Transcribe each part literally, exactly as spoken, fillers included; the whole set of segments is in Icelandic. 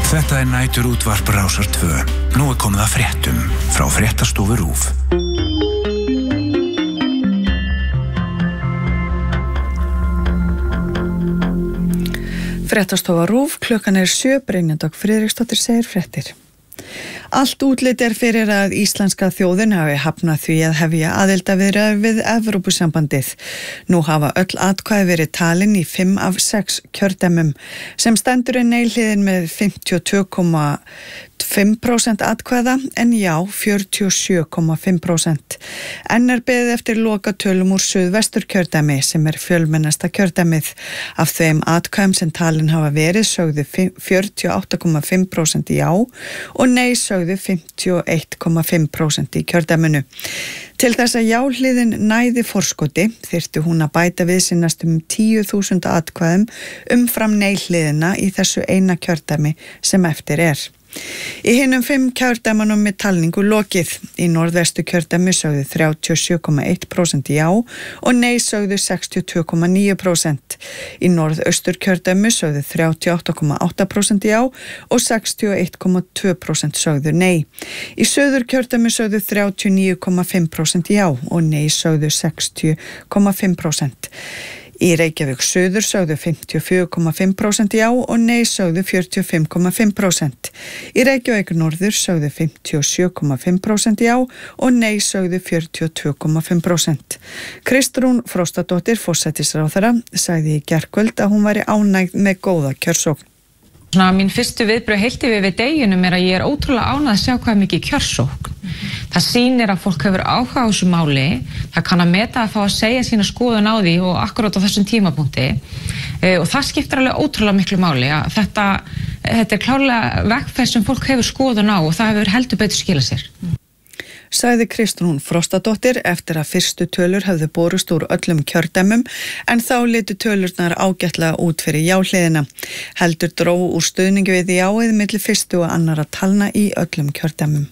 Þetta er nætur útvarp Rásar tvö. Nú er komið að fréttum frá fréttastofu RÚV. Fréttastofa RÚV, klukkan er sjö, Brynjadóttir Friðriksdóttir segir fréttir. Allt útlit er fyrir að íslenska þjóðin hafi hafnað því að hefja aðildarviðræður við Evrópusambandið. Nú hafa öll atkvæði verið talin í fimm af sex kjördæmum sem stendur er neilhliðin með fimmtíu og tvö komma fimm prósent atkvæða en já fjörutíu og sjö komma fimm prósent. Enn er beðið eftir lokatölum úr Suðvesturkjördæmi sem er fjölmennasta kjördæmið. Af þeim atkvæðum sem talin hafa verið sögðu fjörutíu og átta komma fimm prósent já og nei sögðu fimmtíu og eitt komma fimm prósent í kjördæminu. Til þess að jáhliðin næði forskoti þyrfti hún að bæta við sig næstum tíu þúsund atkvæðum umfram neihliðina í þessu eina kjördæmi sem eftir er. Í hinum fimm kjördæmanum með talningu lokið. Í norðvestu kjördæmi sögðu þrjátíu og sjö komma eitt prósent já og nei sögðu sextíu og tvö komma níu prósent. Í norðaustur kjördæmi sögðu þrjátíu og átta komma átta prósent já og sextíu og eitt komma tvö prósent sögðu nei. Í söður kjördæmi sögðu þrjátíu og níu komma fimm prósent já og nei sögðu sextíu komma fimm prósent. Í Reykjavík söður sögðu fimmtíu og fjögur komma fimm prósent já og nei sögðu fjörutíu og fimm komma fimm prósent. Í Reykjavík norður sögðu fimmtíu og sjö komma fimm prósent já og nei sögðu fjörutíu og tvö komma fimm prósent. Kristrún Frostadóttir, forsætisráðherra, sagði í gærkvöld að hún væri ánægð með góða kjörsókn. Svona, mín fyrstu viðbrögð heilt yfir við deginum er að ég er ótrúlega ánægð að sjá hvað mikið kjörsókn. Það sýnir að fólk hefur áhuga á þessu máli, það kann að meta að fá að segja sína skoðun á því og akkurat á þessum tímapunkti e, og það skiptir alveg ótrúlega miklu máli að þetta, þetta er klárlega vegferð sem fólk hefur skoðun á og það hefur heldur betur skilað sér. Sagði Kristrún Frostadóttir eftir að fyrstu tölur hefðu borist úr öllum kjördæmum en þá litu tölurnar ágætlega út fyrir jáhliðina. Heldur dró úr stuðningi við jáið milli fyrstu og annara talna í öllum kjördæmum.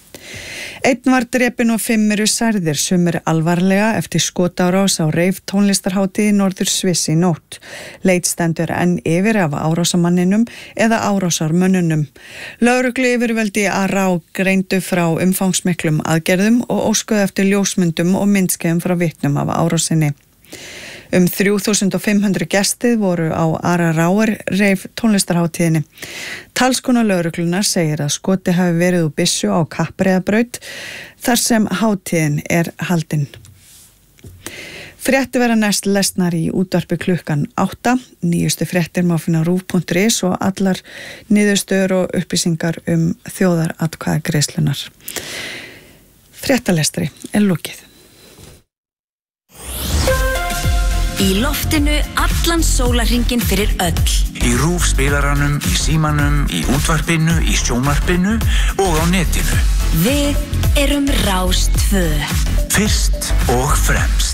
Einn var drepinn og fimm eru særðir, sumir alvarlega eftir skotárás á reif tónlistarhátíð í Norður Sviss í nótt. Leit stendur enn yfir af árásamanninum eða árásarmönnunum. Lögreglu yfirvöld í Ará greindu frá umfangsmiklum aðgerðum og óskuðu eftir ljósmyndum og myndskeiðum frá vitnum af árásinni. Um þrjú þúsund fimm hundruð gestir voru á Araráar reif tónlistarhátíðinni. Talskona lögreglunar segir að skoti hafi verið úr byssu á Kappreiðarbraut þar sem hátíðin er haldin. Fréttir vera næst lesnar í útvarpi klukkan átta. Nýjustu fréttir má finna á rúv punktur is og allar niðurstöður og upplýsingar um þjóðaratkvæðagreiðslurnar. Fréttalestri er lokið. Í loftinu allan sólarhringinn fyrir öll. Í RÚV spilaranum, í símanum, í útvarpinu, í sjónvarpinu og á netinu. Við erum Rás tvö. Fyrst og fremst.